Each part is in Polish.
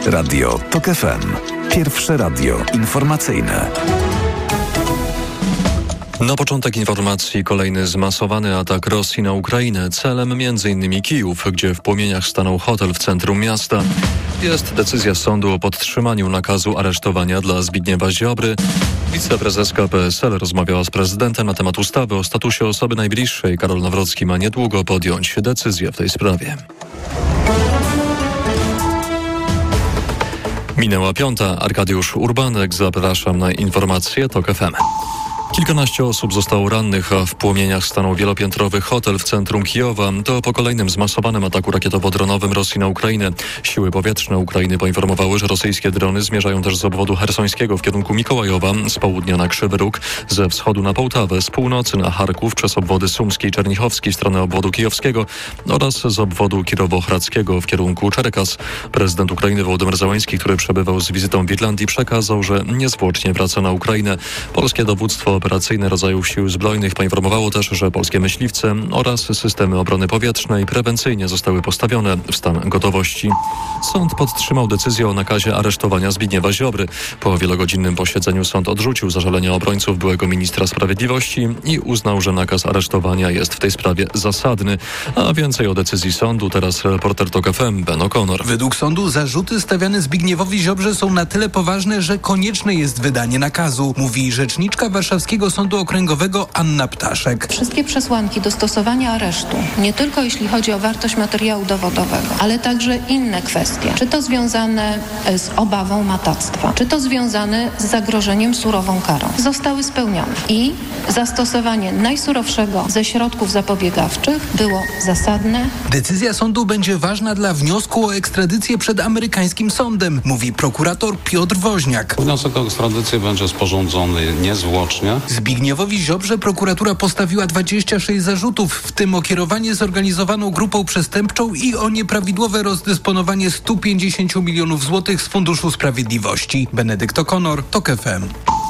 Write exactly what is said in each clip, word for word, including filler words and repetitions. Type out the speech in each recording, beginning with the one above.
Radio TOK F M. Pierwsze radio informacyjne. Na początek informacji kolejny zmasowany atak Rosji na Ukrainę. Celem między innymi Kijów, gdzie w płomieniach stanął hotel w centrum miasta. Jest decyzja sądu o podtrzymaniu nakazu aresztowania dla Zbigniewa Ziobry. Wiceprezeska P S L rozmawiała z prezydentem na temat ustawy o statusie osoby najbliższej. Karol Nawrocki ma niedługo podjąć decyzję w tej sprawie. Minęła piąta. Arkadiusz Urbanek. Zapraszam na informacje TOK F M. Kilkanaście osób zostało rannych, a w płomieniach stanął wielopiętrowy hotel w centrum Kijowa. To po kolejnym zmasowanym ataku rakietowo-dronowym Rosji na Ukrainę. Siły powietrzne Ukrainy poinformowały, że rosyjskie drony zmierzają też z obwodu hersońskiego w kierunku Mikołajowa, z południa na Krzywy Róg, ze wschodu na Połtawę, z północy na Charków, przez obwody sumski i czernichowski w stronę obwodu kijowskiego oraz z obwodu kirowo-hradzkiego w kierunku Czerkas. Prezydent Ukrainy Wołodymyr Zełański, który przebywał z wizytą w Irlandii, przekazał, że niezwłocznie wraca na Ukrainę. Polskie dowództwo operacyjne rodzajów sił zbrojnych poinformowało też, że polskie myśliwce oraz systemy obrony powietrznej prewencyjnie zostały postawione w stan gotowości. Sąd podtrzymał decyzję o nakazie aresztowania Zbigniewa Ziobry. Po wielogodzinnym posiedzeniu sąd odrzucił zażalenia obrońców byłego ministra sprawiedliwości i uznał, że nakaz aresztowania jest w tej sprawie zasadny. A więcej o decyzji sądu teraz reporter TOK F M Ben O'Connor. Według sądu zarzuty stawiane Zbigniewowi Ziobrze są na tyle poważne, że konieczne jest wydanie nakazu, mówi rzeczniczka warszawskiego Sądu Okręgowego Anna Ptaszek. Wszystkie przesłanki do stosowania aresztu, nie tylko jeśli chodzi o wartość materiału dowodowego, ale także inne kwestie, czy to związane z obawą matactwa, czy to związane z zagrożeniem surową karą, zostały spełnione i zastosowanie najsurowszego ze środków zapobiegawczych było zasadne. Decyzja sądu będzie ważna dla wniosku o ekstradycję przed amerykańskim sądem, mówi prokurator Piotr Woźniak. Wniosek o ekstradycję będzie sporządzony niezwłocznie. Zbigniewowi Ziobrze prokuratura postawiła dwadzieścia sześć zarzutów, w tym o kierowanie zorganizowaną grupą przestępczą i o nieprawidłowe rozdysponowanie stu pięćdziesięciu milionów złotych z Funduszu Sprawiedliwości. Benedykt O'Connor, TOK F M.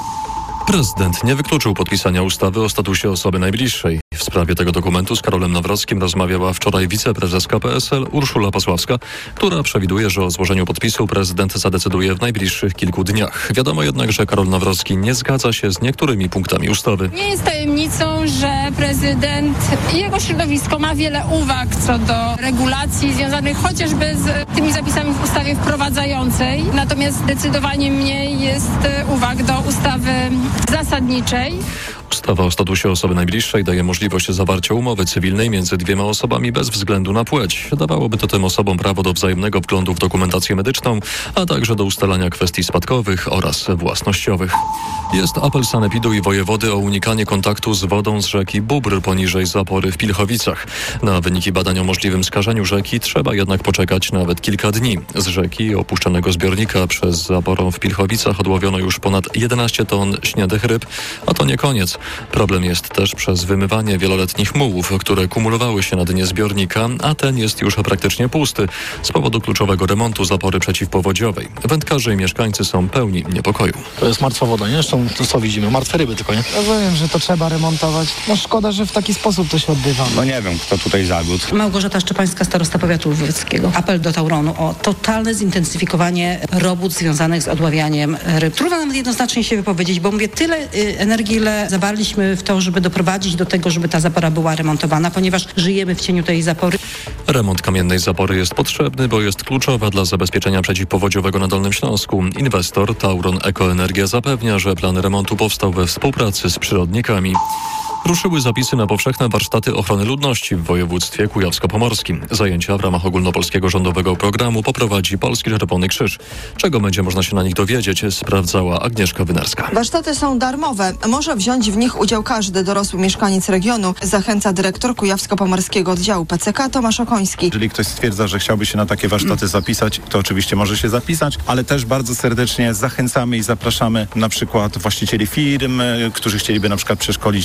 Prezydent nie wykluczył podpisania ustawy o statusie osoby najbliższej. W sprawie tego dokumentu z Karolem Nawrockim rozmawiała wczoraj wiceprezeska P S L Urszula Pasławska, która przewiduje, że o złożeniu podpisu prezydent zadecyduje w najbliższych kilku dniach. Wiadomo jednak, że Karol Nawrocki nie zgadza się z niektórymi punktami ustawy. Nie jest tajemnicą, że prezydent i jego środowisko ma wiele uwag co do regulacji związanych chociażby z tymi zapisami w ustawie wprowadzającej. Natomiast zdecydowanie mniej jest uwag do ustawy zasadniczej. Ustawa o statusie osoby najbliższej daje możliwość zawarcia umowy cywilnej między dwiema osobami bez względu na płeć. Dawałoby to tym osobom prawo do wzajemnego wglądu w dokumentację medyczną, a także do ustalania kwestii spadkowych oraz własnościowych. Jest apel sanepidu i wojewody o unikanie kontaktu z wodą z rzeki Bóbr poniżej zapory w Pilchowicach. Na wyniki badań o możliwym skażeniu rzeki trzeba jednak poczekać nawet kilka dni. Z rzeki opuszczonego zbiornika przez zaporą w Pilchowicach odłowiono już ponad jedenaście ton śniadych ryb, a to nie koniec. Problem jest też przez wymywanie wieloletnich mułów, które kumulowały się na dnie zbiornika, a ten jest już praktycznie pusty z powodu kluczowego remontu zapory przeciwpowodziowej. Wędkarze i mieszkańcy są pełni niepokoju. To jest martwa woda, nie? Zresztą to co widzimy? Martwe ryby tylko, nie? Rozumiem, że to trzeba remontować. No szkoda, że w taki sposób to się odbywa. No nie wiem, kto tutaj zawiódł. Małgorzata Szczepańska, starosta powiatu ływieckiego. Apel do Tauronu o totalne zintensyfikowanie robót związanych z odławianiem ryb. Trudno nawet jednoznacznie się wypowiedzieć, bo mówię, tyle y, energii, ile zawarliśmy w to, żeby doprowadzić do tego, żeby ta zapora była remontowana, ponieważ żyjemy w cieniu tej zapory. Remont kamiennej zapory jest potrzebny, bo jest kluczowa dla zabezpieczenia przeciwpowodziowego na Dolnym Śląsku. Inwestor Tauron Ekoenergia zapewnia, że plan remontu powstał we współpracy z przyrodnikami. Ruszyły zapisy na powszechne warsztaty ochrony ludności w województwie kujawsko-pomorskim. Zajęcia w ramach ogólnopolskiego rządowego programu poprowadzi Polski Czerwony Krzyż. Czego będzie można się na nich dowiedzieć, sprawdzała Agnieszka Wynarska. Warsztaty są darmowe. Może wziąć w nich udział każdy dorosły mieszkaniec regionu. Zachęca dyrektor kujawsko-pomorskiego oddziału P C K Tomasz Okoński. Jeżeli ktoś stwierdza, że chciałby się na takie warsztaty zapisać, to oczywiście może się zapisać, ale też bardzo serdecznie zachęcamy i zapraszamy na przykład właścicieli firm, którzy chcieliby na przykład przeszkolić swoich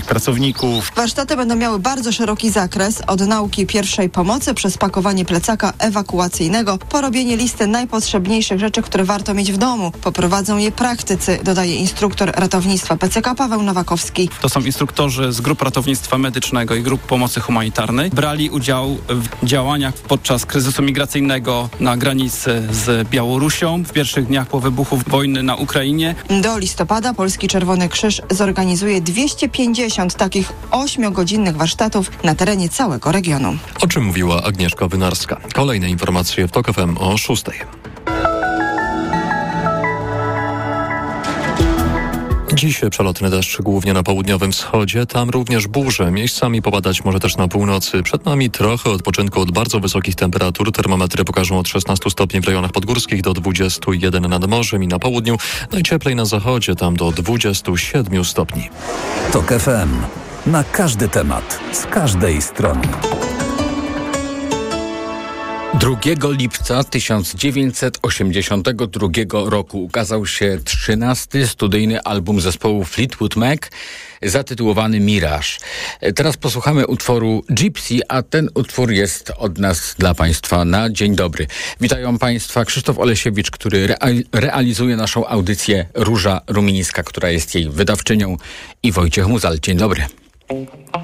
swoich pracowników. Warsztaty będą miały bardzo szeroki zakres, od nauki pierwszej pomocy przez pakowanie plecaka ewakuacyjnego, po robienie listy najpotrzebniejszych rzeczy, które warto mieć w domu. Poprowadzą je praktycy, dodaje instruktor ratownictwa P C K Paweł Nowakowski. To są instruktorzy z grup ratownictwa medycznego i grup pomocy humanitarnej. Brali udział w działaniach podczas kryzysu migracyjnego na granicy z Białorusią w pierwszych dniach po wybuchu wojny na Ukrainie. Do listopada Polski Czerwony Krzyż zorganizuje dwieście pięćdziesiąt takich ośmiogodzinnych warsztatów na terenie całego regionu. O czym mówiła Agnieszka Wynarska. Kolejne informacje w TOK F M o szóstej. Dziś przelotny deszcz głównie na południowym wschodzie, tam również burze. Miejscami popadać może też na północy. Przed nami trochę odpoczynku od bardzo wysokich temperatur. Termometry pokażą od szesnastu stopni w rejonach podgórskich do dwudziestu jeden nad morzem i na południu. Najcieplej na zachodzie, tam do dwudziestu siedmiu stopni. TOK F M. Na każdy temat, z każdej strony. drugiego lipca tysiąc dziewięćset osiemdziesiątego drugiego roku ukazał się trzynasty studyjny album zespołu Fleetwood Mac zatytułowany Mirage. Teraz posłuchamy utworu Gypsy, a ten utwór jest od nas dla Państwa na dzień dobry. Witają Państwa Krzysztof Olesiewicz, który rea- realizuje naszą audycję, Róża Rumińska, która jest jej wydawczynią, i Wojciech Muzal. Dzień dobry.